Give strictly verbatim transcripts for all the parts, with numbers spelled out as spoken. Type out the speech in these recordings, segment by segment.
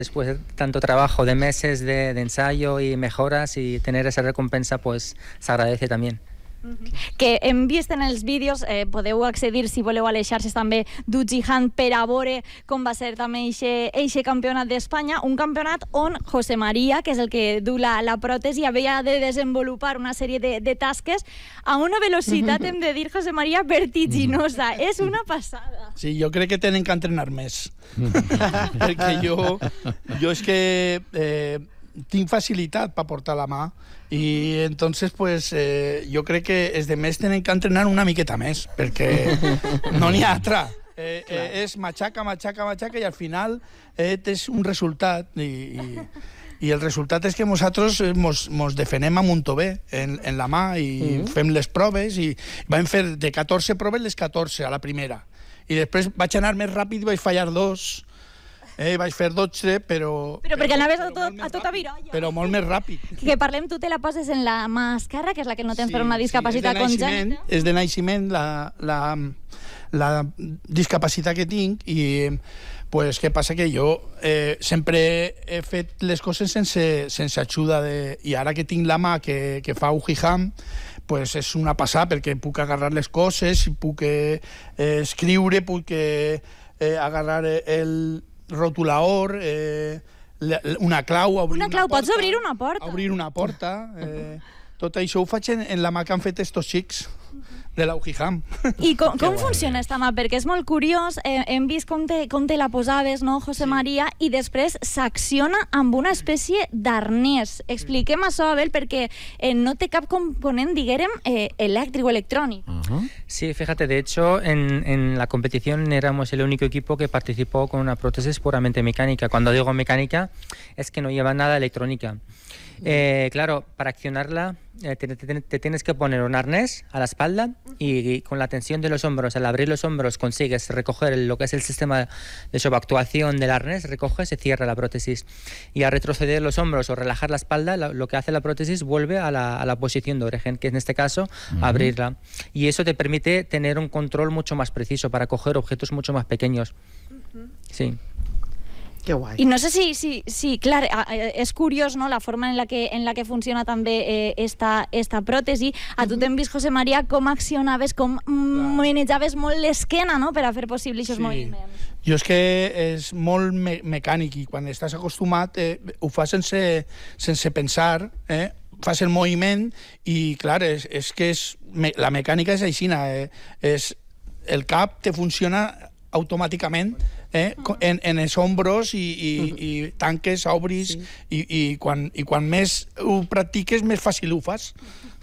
Después de tanto trabajo de meses de, de ensayo y mejoras, y tener esa recompensa, pues se agradece también. Que hem vist en els vídeos, eh, podeu accedir si voleu a les xarxes també d'Ujihan per a veure com va ser també eixe campionat d'Espanya, un campionat on José María, que és el que du la, la pròtesi, havia de desenvolupar una sèrie de, de tasques a una velocitat, hem de dir, José María, vertiginosa. És una passada. Sí, jo crec que tenen que entrenar més. Perquè jo, jo és que eh, tinc facilitat per portar la mà, i entonces pues eh, jo crec que els demés tenen que entrenar una miqueta més, perquè no n'hi ha altra. Eh, eh, és matxaca, matxaca, matxaca, i al final eh, és un resultat, i, i, i el resultat és que nosaltres mos, mos defenem a Montové en, en la mà, i mm. fem les proves, i vam fer de catorze proves les catorze a la primera, i després vaig anar més ràpid i vaig fallar dos. Eh, vaig fer dotze, però... Però perquè anaves a, tot, a tota virolla. Però molt més ràpid. Que parlem, tu te la poses en la mà esquerra, que és la que no tens sí, per una discapacitat sí, congènita. És de naixement la, la, la discapacitat que tinc, i pues, què passa que jo eh, sempre he fet les coses sense, sense ajuda de... I ara que tinc la mà que, que fa Ujiham, pues és una passada, perquè puc agarrar les coses, puc eh, escriure, puc eh, agarrar el rotulador, eh, una clau, obrir una clau, una porta, pots obrir una porta. Obrir una porta. Eh, tot això ho faig en, en la mà que han fet estos xics de la Ujiham. I com, com funciona esta mà? Perquè és molt curiós, eh, hem vist com te, com te la posaves, no, José sí. María, i després s'acciona amb una espècie d'arnès. Expliquem això, Abel, perquè eh, no té cap component, diguérem, eh, elèctric o electrònic. Uh-huh. Sí, fíjate, de hecho, en, en la competición éramos el único equipo que participó con una prótesis puramente mecánica. Cuando digo mecánica, es que no lleva nada electrónica. Eh, claro, para accionarla eh, te, te, te tienes que poner un arnés a la espalda, y, y con la tensión de los hombros, al abrir los hombros consigues recoger lo que es el sistema de sobreactuación del arnés, recoge, se cierra la prótesis, y al retroceder los hombros o relajar la espalda, lo, lo que hace la prótesis vuelve a la, a la posición de origen, que en este caso uh-huh. abrirla, y eso te permite tener un control mucho más preciso para coger objetos mucho más pequeños. Uh-huh. Sí. Que guai. I no sé si, si, si clar, és curiós, no?, la forma en la que, en la que funciona també eh, esta, esta pròtesi. A tu t'hem vist, José María, com accionaves, com manejaves molt l'esquena, no?, per a fer possible aquests sí. moviments. Jo és que és molt me mecànic, i quan estàs acostumat eh, ho fas sense, sense pensar, eh? Fas el moviment, i clar, és, és que és, me la mecànica és aixina, eh? És, el cap te funciona automàticament, eh, en, en els ombros, i, i, i tanques, obris, sí. i, i, quan, i quan més ho practiques, més fàcil ho fas.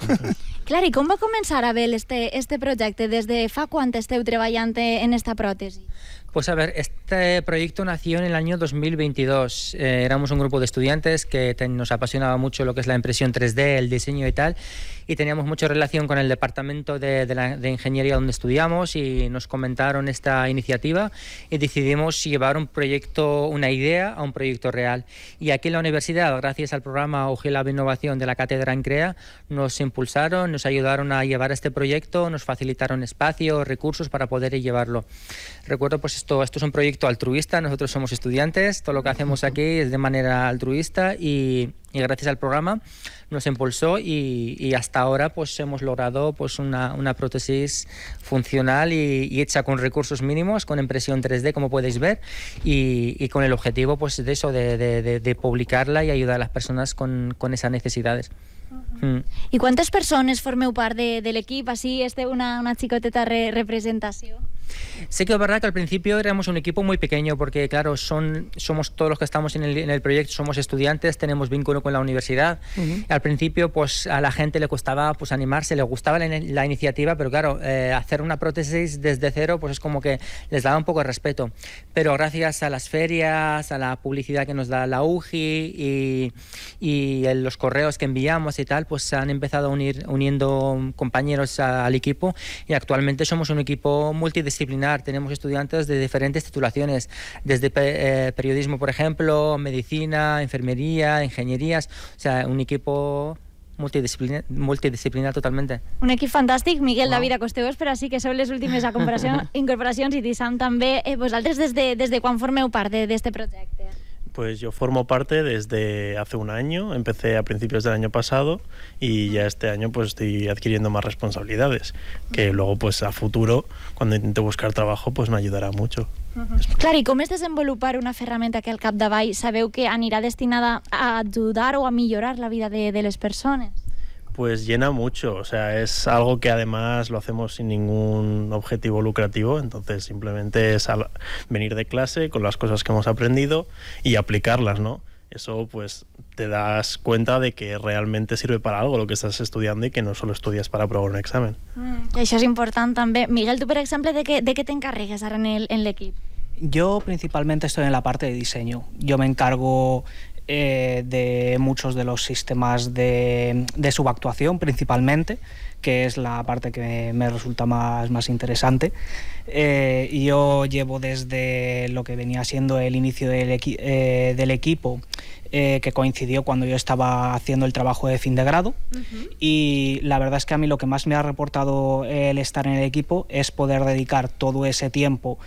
Clar, i com va començar, Abel, este, este projecte? Des de fa quant esteu treballant en esta pròtesi? Pues a ver, este proyecto nació en el año dos mil veintidós. Eh, éramos un grupo de estudiantes que te, nos apasionaba mucho lo que es la impresión tres D, el diseño y tal, y teníamos mucha relación con el departamento de, de, la, de ingeniería donde estudiamos, y nos comentaron esta iniciativa y decidimos llevar un proyecto, una idea a un proyecto real. Y aquí en la universidad, gracias al programa Ujilab Innovación de la cátedra en CREA, nos impulsaron, nos ayudaron a llevar este proyecto, nos facilitaron espacio, recursos para poder llevarlo. Recuerdo, pues esto, esto es un proyecto altruista, nosotros somos estudiantes, todo lo que hacemos aquí es de manera altruista, y, y gracias al programa nos impulsó, y, y hasta ahora pues hemos logrado pues una, una prótesis funcional y, y hecha con recursos mínimos, con impresión tres D, como podéis ver, y, y con el objetivo pues de eso, de, de, de, de publicarla y ayudar a las personas con, con esas necesidades. Uh-huh. mm. I quantes persones formeu part de, de l'equip? Així este una, una xicoteta re, representació. Sí que es verdad que al principio éramos un equipo muy pequeño, porque claro, son, somos todos los que estamos en el, en el proyecto, somos estudiantes, tenemos vínculo con la universidad. Uh-huh. Al principio pues a la gente le costaba pues animarse, le gustaba la, la iniciativa, pero claro, eh, hacer una prótesis desde cero pues es como que les daba un poco de respeto. Pero gracias a las ferias, a la publicidad que nos da la U J I y, y en los correos que enviamos y tal, pues se han empezado a unir uniendo compañeros a, al equipo, y actualmente somos un equipo multidisciplinar. Tenemos estudiantes de diferentes titulaciones, desde eh, periodismo, por ejemplo, medicina, enfermería, ingenierías, o sea, un equipo multidisciplinar, multidisciplinar totalmente. Un equip fantàstic. Miguel, wow. David, acosteu-vos per així, que sou les últimes incorporacions, i Tissam també. Eh, vosaltres des de, des de quan formeu part d'aquest projecte? Pues yo formo parte desde hace un año, empecé a principios del año pasado y ya este año pues estoy adquiriendo más responsabilidades, que luego pues a futuro, cuando intente buscar trabajo, pues me ayudará mucho. Clar, i com és desenvolupar una ferramenta que al capdavall sabeu que anirà destinada a ajudar o a millorar la vida de, de les persones? Pues llena mucho, o sea, es algo que además lo hacemos sin ningún objetivo lucrativo, entonces simplemente es al venir de clase con las cosas que hemos aprendido y aplicarlas, ¿no? Eso pues te das cuenta de que realmente sirve para algo lo que estás estudiando y que no solo estudias para aprobar un examen. Mm, això és important també. Miguel, tu per exemple, de què, de què t'encarregues ara en l'equip? Yo principalmente estoy en la parte de diseño. Yo me encargo eh, de muchos de los sistemas de, de subactuación principalmente, que es la parte que me resulta más, más interesante. Eh, yo llevo desde lo que venía siendo el inicio del, equi eh, del equipo, eh, que coincidió cuando yo estaba haciendo el trabajo de fin de grado. Uh-huh. Y la verdad es que a mí lo que más me ha reportado el estar en el equipo es poder dedicar todo ese tiempo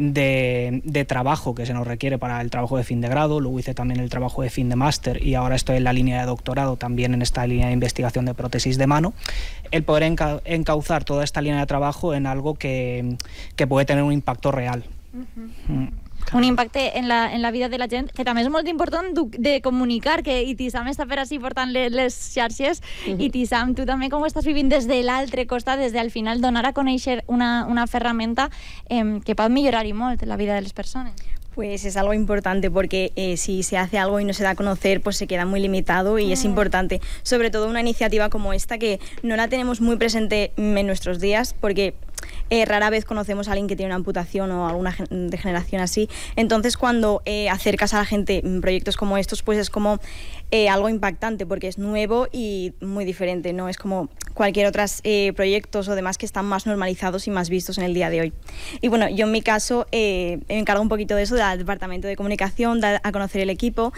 De, de trabajo que se nos requiere para el trabajo de fin de grado. Luego hice también el trabajo de fin de máster y ahora estoy en la línea de doctorado también en esta línea de investigación de prótesis de mano. El poder enca encauzar toda esta línea de trabajo en algo que, que puede tener un impacto real. Uh-huh. mm. Un impacte en la, en la vida de la gent, que també és molt important de comunicar, que Itisam està per així portant les, les xarxes. Uh-huh. Itisam, tu també com ho estàs vivint des de l'altre costat, des del final donar a conèixer una, una ferramenta eh, que pot millorar i molt la vida de les persones? Pues es algo importante porque eh, si se hace algo y no se da a conocer, pues se queda muy limitado y mm. es importante, sobre todo una iniciativa como esta que no la tenemos muy presente en nuestros días porque eh, rara vez conocemos a alguien que tiene una amputación o alguna degeneración así. Entonces cuando eh, acercas a la gente proyectos como estos, pues es como eh, algo impactante porque es nuevo y muy diferente, no es como cualquier otros eh, proyectos o demás que están más normalizados y más vistos en el día de hoy. Y bueno, yo en mi caso eh, me encargo un poquito de eso, del departamento de comunicación, dar a conocer el equipo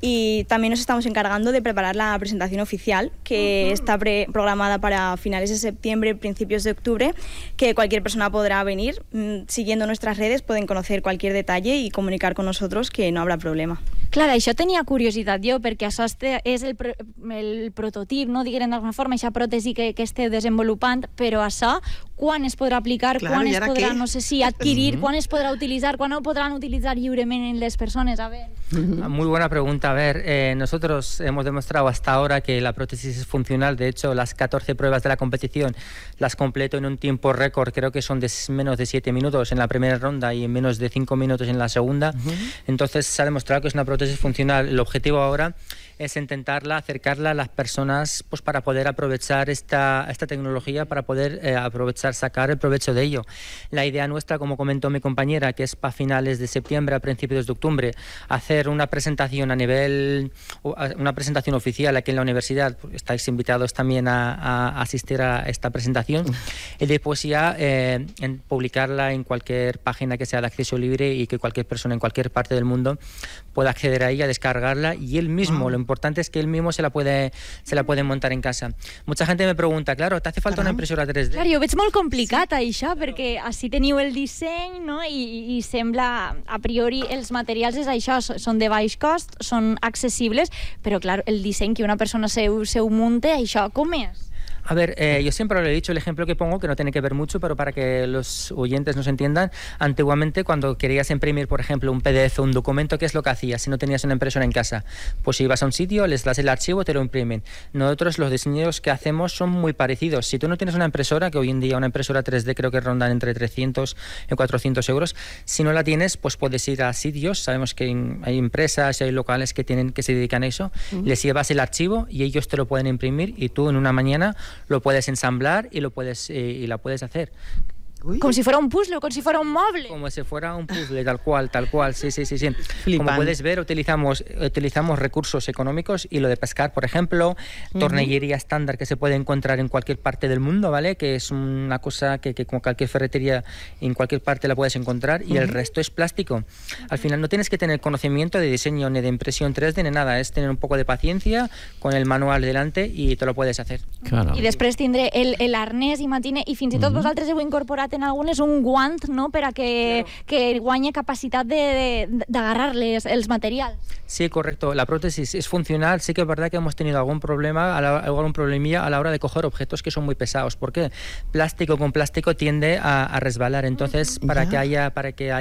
y también nos estamos encargando de preparar la presentación oficial que uh-huh. está pre programada para finales de septiembre, principios de octubre, que cualquier persona podrá venir, mmm, siguiendo nuestras redes pueden conocer cualquier detalle y comunicar con nosotros que no habrá problema. Clar, això tenia curiositat jo, perquè això és el, pro el prototip, no diguem d'alguna forma, aquesta pròtesi que, que esteu desenvolupant, però això quan es podrà aplicar, claro, quan es podrà, què? no sé si adquirir, quan es podrà utilitzar, quan ho podran utilitzar lliurement en les persones, a ver. Muy buena pregunta. A ver, eh, nosotros hemos demostrado hasta ahora que la prótesis es funcional. De hecho, las catorce pruebas de la competición las completo en un tiempo récord, creo que son de menos de siete minutos en la primera ronda y en menos de cinco minutos en la segunda. Uh-huh. Entonces se ha demostrado que es una prótesis funcional. El objetivo ahora es intentarla, acercarla a las personas pues para poder aprovechar esta, esta tecnología, para poder eh, aprovechar, sacar el provecho de ello. La idea nuestra, como comentó mi compañera, que es para finales de septiembre, a principios de octubre, hacer una presentación a nivel, una presentación oficial aquí en la universidad. Estáis invitados también a, a asistir a esta presentación y después ya eh, en publicarla en cualquier página que sea de acceso libre y que cualquier persona en cualquier parte del mundo pueda acceder a ella, descargarla y él mismo, wow. Lo importante es que él mismo se la puede se la puede montar en casa. Mucha gente me pregunta, claro, ¿te hace falta Caram. una impresora tres D? Clar, jo veig molt complicat sí. això, perquè així teniu el disseny, no? I, i sembla, a priori, els materials és això, són de baix cost, són accessibles, però clar, el disseny que una persona seu, seu munte, això com és? A ver, eh, yo siempre lo he dicho, el ejemplo que pongo, que no tiene que ver mucho, pero para que los oyentes nos entiendan, antiguamente cuando querías imprimir, por ejemplo, un P D F o un documento, ¿qué es lo que hacías si no tenías una impresora en casa? Pues ibas a un sitio, les das el archivo, te lo imprimen. Nosotros los diseños que hacemos son muy parecidos. Si tú no tienes una impresora, que hoy en día una impresora tres D creo que rondan entre trescientos y cuatrocientos euros, si no la tienes, pues puedes ir a sitios, sabemos que hay empresas y hay locales que, tienen, que se dedican a eso, uh-huh. les llevas el archivo y ellos te lo pueden imprimir y tú en una mañana lo puedes ensamblar y lo puedes eh, y la puedes hacer. Uy. Como si fuera un puzzle, como si fuera un mueble. Como si fuera un puzzle, tal cual, tal cual, sí, sí, sí, sí. Flipan. Como puedes ver, utilizamos, utilizamos recursos económicos y lo de pescar, por ejemplo, uh-huh. tornillería estándar que se puede encontrar en cualquier parte del mundo, ¿vale? Que es una cosa que, que como cualquier ferretería en cualquier parte la puedes encontrar y uh-huh. el resto es plástico. Al final no tienes que tener conocimiento de diseño ni de impresión tres D ni nada, es tener un poco de paciencia con el manual delante y te lo puedes hacer. Claro. I després tindré el, el arnès, imagine, i fins i tot uh-huh. vosaltres heu incorporat en algunes un guant, no?, per a que, claro. que guanye capacitat d'agarrar els materials. Sí, correcto. La prótesis es funcional. Sí que es verdad que hemos tenido algún problema, algún problemilla a la hora de coger objetos que son muy pesados. ¿Por qué? Plástico con plástico tiende a, a resbalar. Entonces, para que haya, para que haya